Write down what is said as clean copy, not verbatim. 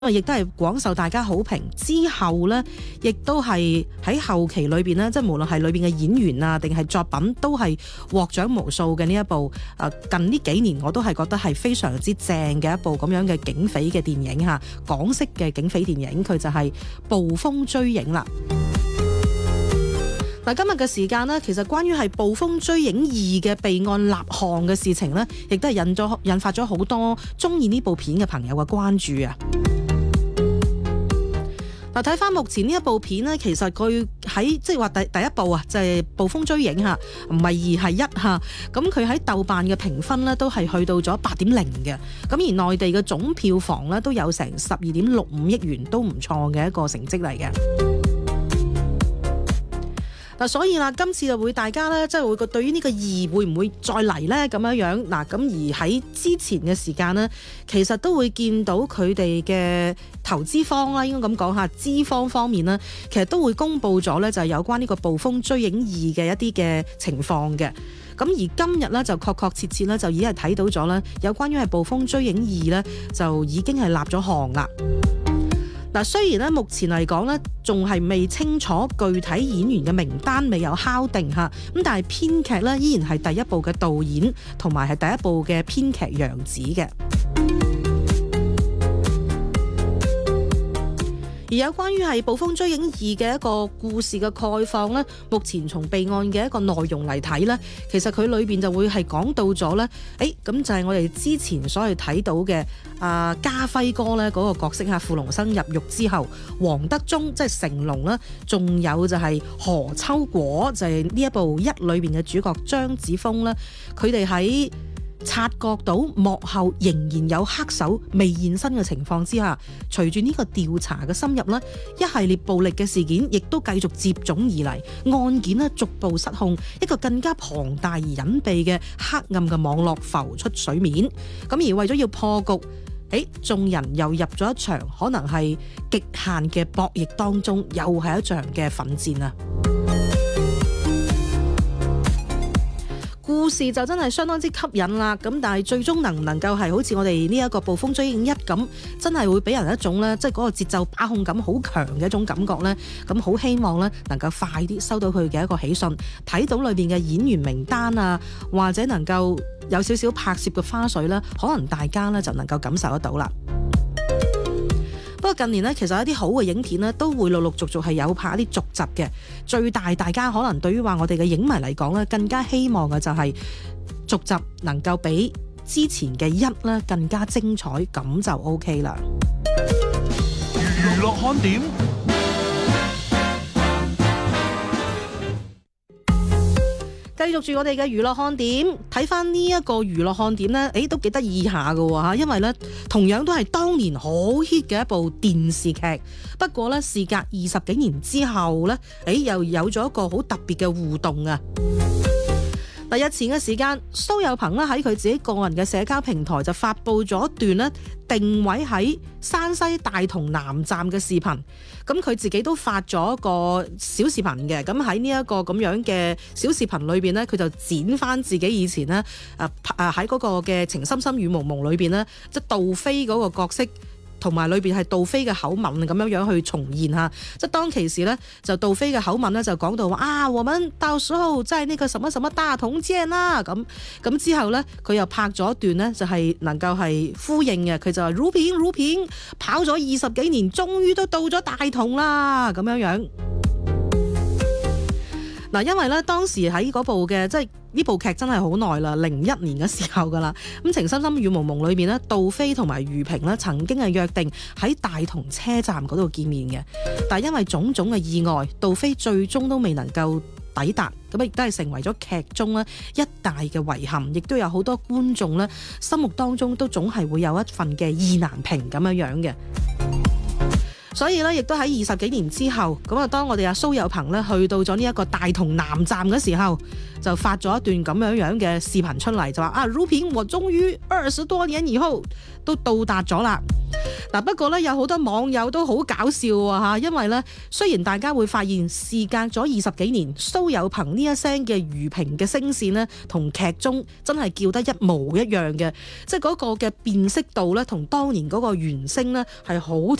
亦都係廣受大家好評。之後呢，亦都係喺後期裏邊呢，即係無論係裏邊嘅演員啊，定係作品，都係獲獎無數嘅呢一部。近呢幾年我都係覺得係非常之正嘅一部咁樣嘅警匪嘅電影嚇，港式嘅警匪電影，佢就係《捕風追影》啦。嗱，今日嘅時間呢，其實關於係《捕風追影2》嘅備案立項嘅事情呢，亦都係引發咗好多鍾意呢部片嘅朋友嘅關注啊！嗱，睇翻目前呢一部片呢，其實佢喺即係話第一部啊，就係《捕風追影》嚇，唔係2係1嚇。咁佢喺豆瓣嘅評分呢，都係去到咗8.0嘅。咁而內地嘅總票房呢，都有成12.65億元，都唔錯嘅一個成績嚟嘅。嗱，所以啦，今次就會大家咧，即係會對於呢個2會唔會再嚟呢？咁樣嗱，咁而喺之前嘅時間呢，其實都會見到佢哋嘅投資方啦，應該咁講下資方面呢，其實都會公布咗呢，就係有關呢個《捕風追影2》嘅一啲嘅情況嘅。咁而今日呢，就確切呢，就已經係睇到咗呢，有關於係《捕風追影2》呢，就已經係立咗項啦。嗱，雖然咧目前嚟講咧，仲係未清楚具體演員嘅名單未有敲定嚇，咁但係編劇咧依然係第一部嘅導演同埋係第一部嘅編劇楊紫嘅。而有關於係《捕風追影2》嘅一個故事嘅概況呢，目前從備案嘅一個內容嚟睇呢，其實佢裏邊就會係講到咗呢。咁就係我哋之前所謂睇到嘅家輝哥呢嗰個角色傅龍生入獄之後，黃德忠即係成龍啦，仲有就係何秋果就係呢一部1裏邊嘅主角張子楓啦，佢哋喺察覺到幕後仍然有黑手未現身嘅情況之下，隨住呢個調查嘅深入呢，一系列暴力嘅事件亦都繼續接踵而嚟，案件呢逐步失控，一個更加龐大而隱蔽嘅黑暗嘅網絡浮出水面。咁而為咗要破局，眾人又入咗一場可能係極限嘅博弈當中，又係一場嘅奮戰啊！故事就真係相當之吸引啦，咁但係最終能唔能夠係好似我哋呢一個《捕風追影1》咁，真係會俾人一種呢，即係嗰個節奏把控感好強嘅一種感覺呢。咁好希望呢，能夠快啲收到佢嘅一個喜訊，睇到裏邊嘅演員名單啊，或者能夠有少少拍攝嘅花絮呢，可能大家呢就能夠感受得到啦。不過近年呢，其實一啲好嘅影片呢，都會陸陸續續係有拍一啲續集嘅。最大家可能對於話我哋嘅影迷嚟講呢，更加希望嘅就係續集能夠比之前嘅1呢更加精彩，咁就 OK 啦。 娛樂看點。 繼續住我哋嘅娛樂看點，睇翻呢一個娛樂看點呢，都幾得意下㗎嚇，因為呢同樣都係當年好 hit 嘅一部電視劇，不過呢事隔20幾年之後呢，又有咗一個好特別嘅互動啊！日前嘅時間，蘇有朋咧喺佢自己個人嘅社交平台就發布咗一段咧定位喺山西大同南站嘅視頻。咁佢自己都發咗一個小視頻嘅。咁喺呢一個咁樣嘅小視頻裏邊呢，佢就剪翻自己以前呢喺嗰個嘅情深深雨濛濛裏邊呢，即係杜飛嗰個角色。同埋裏邊係杜飛嘅口吻咁樣去重現下，即係當其時呢，就杜飛嘅口吻呢，就講到話我們到時候在呢個什麼什麼大同見啦，咁之後呢，佢又拍咗一段呢，就係能夠係呼應嘅，佢就話如片跑咗20幾年，終於都到咗大同啦，咁樣。嗱，因為咧當時喺嗰部嘅即係呢部劇真係好耐啦，01年嘅時候噶啦。咁情深深雨濛濛裏邊呢，杜飛同埋俞平呢曾經係約定喺大同車站嗰度見面嘅，但係因為種種嘅意外，杜飛最終都未能夠抵達，咁亦都係成為咗劇中呢一大嘅遺憾，亦都有好多觀眾呢心目當中都總係會有一份嘅意難平咁樣嘅。 所以咧，亦都喺20幾年之後，咁啊，當我哋阿蘇有朋咧去到咗呢一個大同南站嘅時候，就發咗一段咁樣嘅視頻出嚟，就話啊，如萍我終於20多年以後都到達咗啦。嗱，不過咧有好多網友都好搞笑啊嚇，因為咧雖然大家會發現事隔咗20幾年，蘇有朋呢一聲嘅如萍嘅聲線呢，同劇中真係叫得一模一樣嘅，即係嗰個嘅辨識度咧，同當年嗰個原聲呢係好